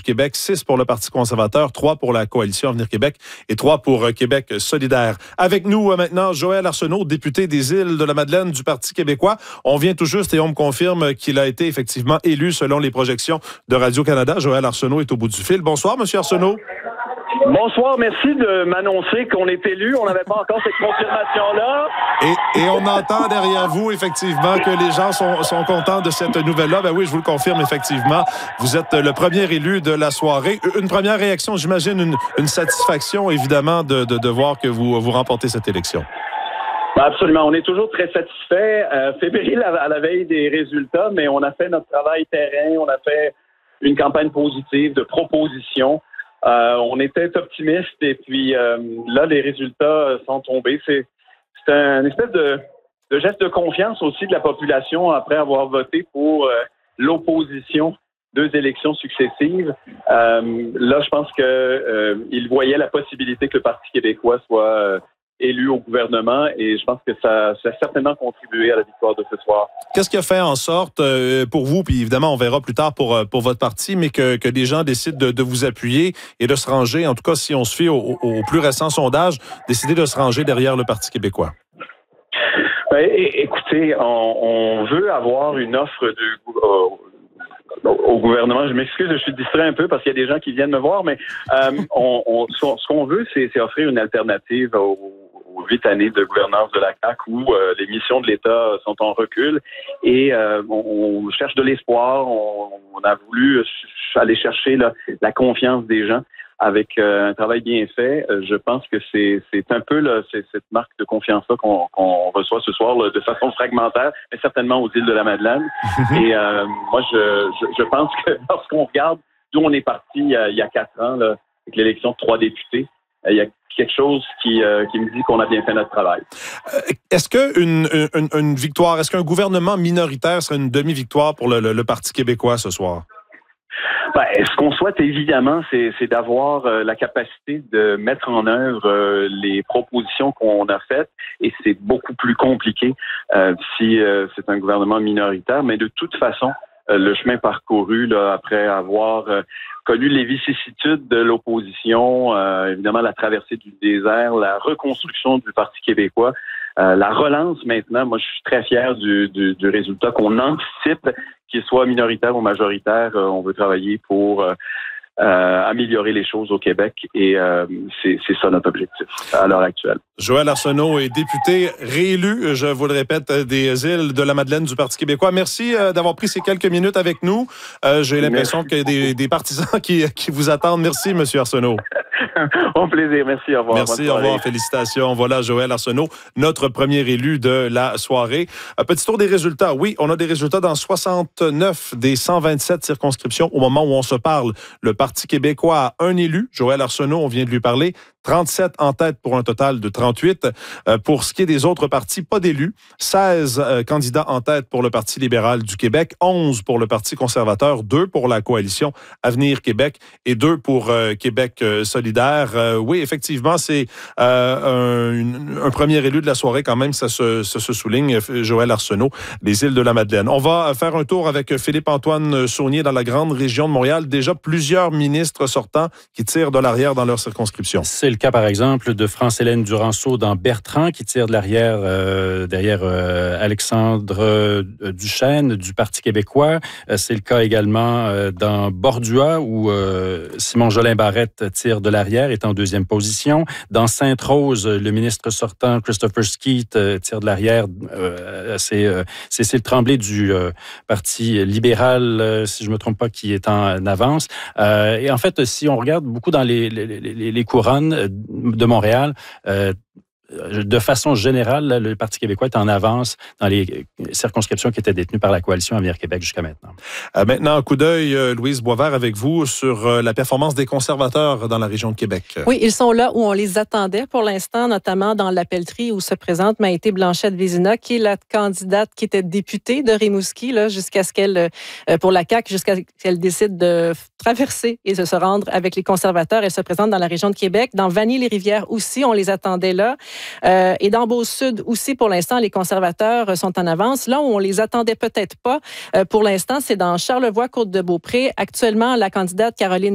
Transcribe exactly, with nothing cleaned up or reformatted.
Québec, six pour le Parti conservateur, trois pour la Coalition Avenir Québec et trois pour euh, Québec solidaire. Avec nous euh, maintenant, Joël Arsenault, député des Îles-de-la-Madeleine du Parti québécois. On vient tout juste et on me confirme qu'il a été effectivement élu selon les projections de Radio-Canada. Joël Arsenault est au bout du fil. Bonsoir, Monsieur Arsenault. Bonsoir, merci de m'annoncer qu'on est élu. On n'avait pas encore cette confirmation-là. Et, et on entend derrière vous, effectivement, que les gens sont, sont contents de cette nouvelle-là. Ben oui, je vous le confirme, effectivement. Vous êtes le premier élu de la soirée. Une première réaction, j'imagine, une, une satisfaction, évidemment, de, de, de voir que vous, vous remportez cette élection. Absolument. On est toujours très satisfait. Euh, fébrile à, à la veille des résultats, mais on a fait notre travail terrain. On a fait une campagne positive de propositions. Euh, on était optimiste et puis euh, là, les résultats sont tombés. C'est, c'est un espèce de, de geste de confiance aussi de la population après avoir voté pour euh, l'opposition deux élections successives. Euh, là, je pense que euh, ils voyaient la possibilité que le Parti québécois soit euh, élu au gouvernement et je pense que ça, ça a certainement contribué à la victoire de ce soir. Qu'est-ce qui a fait en sorte euh, pour vous, puis évidemment on verra plus tard pour, pour votre parti, mais que, que des gens décident de, de vous appuyer et de se ranger, en tout cas si on se fie au, au plus récent sondage, décider de se ranger derrière le Parti québécois? Ben, écoutez, on, on veut avoir une offre du euh, au gouvernement. Je m'excuse, je suis distrait un peu parce qu'il y a des gens qui viennent me voir, mais euh, on, on, ce qu'on veut, c'est, c'est offrir une alternative aux, aux huit années de gouvernance de la C A Q où euh, les missions de l'État sont en recul et euh, on, on cherche de l'espoir. On, on a voulu aller chercher là, la confiance des gens avec euh, un travail bien fait. Euh, je pense que c'est, c'est un peu là, c'est cette marque de confiance-là qu'on, qu'on reçoit ce soir là, de façon fragmentaire, mais certainement aux Îles-de-la-Madeleine. Et euh, moi, je, je, je pense que lorsqu'on regarde d'où on est parti il y a, il y a quatre ans, là, avec l'élection de trois députés, il y a quelque chose qui, euh, qui me dit qu'on a bien fait notre travail. Euh, est-ce qu'une une, une victoire, est-ce qu'un gouvernement minoritaire serait une demi-victoire pour le, le, le Parti québécois ce soir? Ben, ce qu'on souhaite évidemment, c'est, c'est d'avoir euh, la capacité de mettre en œuvre euh, les propositions qu'on a faites, et c'est beaucoup plus compliqué euh, si euh, c'est un gouvernement minoritaire. Mais de toute façon, euh, le chemin parcouru là, après avoir euh, connu les vicissitudes de l'opposition, euh, évidemment la traversée du désert, la reconstruction du Parti québécois, euh, la relance maintenant. Moi, je suis très fier du, du, du résultat qu'on anticipe. Qu'il soit minoritaire ou majoritaire, euh, on veut travailler pour euh, euh, améliorer les choses au Québec et euh, c'est, c'est ça notre objectif à l'heure actuelle. Joël Arsenault est député réélu, je vous le répète, des Îles-de-la-Madeleine du Parti québécois. Merci euh, d'avoir pris ces quelques minutes avec nous. Euh, j'ai l'impression Merci. qu'il y a des, des partisans qui, qui vous attendent. Merci, M. Arsenault. Au plaisir. Merci. Au revoir. Merci. Au revoir. Félicitations. Voilà Joël Arsenault, notre premier élu de la soirée. Un petit tour des résultats. Oui, on a des résultats dans soixante-neuf des cent vingt-sept circonscriptions au moment où on se parle. Le Parti québécois a un élu. Joël Arsenault, on vient de lui parler. trente-sept en tête pour un total de trente-huit. Euh, pour ce qui est des autres partis, pas d'élus. seize euh, candidats en tête pour le Parti libéral du Québec, onze pour le Parti conservateur, deux pour la Coalition Avenir Québec et deux pour euh, Québec euh, solidaire. Euh, oui, effectivement, c'est euh, un, une, un premier élu de la soirée quand même, ça se, ça se souligne, Joël Arsenault, les Îles-de-la-Madeleine. On va faire un tour avec Philippe-Antoine Saunier dans la grande région de Montréal. Déjà plusieurs ministres sortants qui tirent de l'arrière dans leur circonscription. C'est le cas, par exemple, de France-Hélène Duranceau dans Bertrand, qui tire de l'arrière euh, derrière euh, Alexandre euh, Duchesne du Parti québécois. Euh, c'est le cas également euh, dans Bordua, où euh, Simon Jolin-Barrette tire de l'arrière, est en deuxième position. Dans Sainte-Rose, le ministre sortant, Christopher Skeet, euh, tire de l'arrière. Euh, c'est euh, Cécile Tremblay du euh, Parti libéral, euh, si je ne me trompe pas, qui est en avance. Euh, et en fait, si on regarde beaucoup dans les, les, les, les couronnes de Montréal, euh, de façon générale, le Parti québécois est en avance dans les circonscriptions qui étaient détenues par la Coalition Avenir Québec jusqu'à maintenant. Euh, maintenant, un coup d'œil, euh, Louise Boisvert, avec vous sur euh, la performance des conservateurs dans la région de Québec. Oui, ils sont là où on les attendait pour l'instant, notamment dans la pelleterie où se présente Maïté Blanchette-Vézina, qui est la candidate qui était députée de Rimouski, là, jusqu'à ce qu'elle, euh, pour la C A Q, jusqu'à ce qu'elle décide de traverser et de se rendre avec les conservateurs. Elle se présente dans la région de Québec. Dans Vanier-les-Rivières aussi, on les attendait là. Euh, et dans Beauce-Sud aussi, pour l'instant, les conservateurs sont en avance. Là où on les attendait peut-être pas, euh, pour l'instant, c'est dans Charlevoix-Côte-de-Beaupré. Actuellement, la candidate Caroline